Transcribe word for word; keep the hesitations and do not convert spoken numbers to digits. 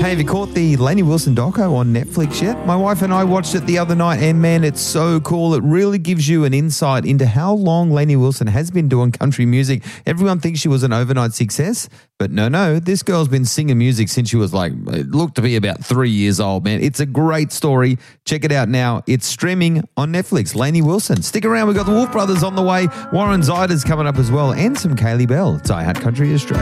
Hey, have you caught the Lainey Wilson doco on Netflix yet? My wife and I watched it the other night, and man, it's so cool. It really gives you an insight into how long Lainey Wilson has been doing country music. Everyone thinks she was an overnight success, but no, no, this girl's been singing music since she was like, it looked to be about three years old, man. It's a great story. Check it out now. It's streaming on Netflix. Lainey Wilson. Stick around. We've got the Wolf Brothers on the way. Warren Zyder's coming up as well, and some Kaylee Bell. It's iHeart Country Australia.